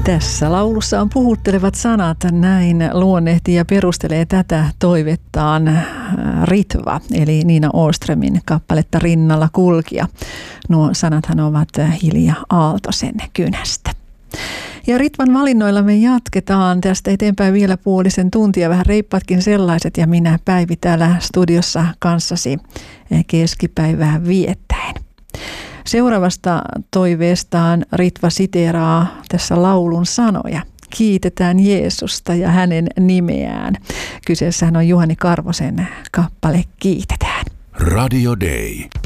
Tässä laulussa on puhuttelevat sanat, näin luonnehtii ja perustelee tätä toivettaan Ritva, eli Nina Åströmin kappaletta Rinnalla kulkija. Nuo sanathan ovat Hilja Aaltosen kynästä. Ja Ritvan valinnoilla me jatketaan tästä eteenpäin vielä puolisen tuntia, vähän reippaatkin sellaiset, ja minä Päivi täällä studiossa kanssasi keskipäivää viettäen. Seuraavasta toiveestaan Ritva siteeraa tässä laulun sanoja. Kiitetään Jeesusta ja hänen nimeään. Kyseessähän on Juhani Karvosen kappale Kiitetään. Radio Day.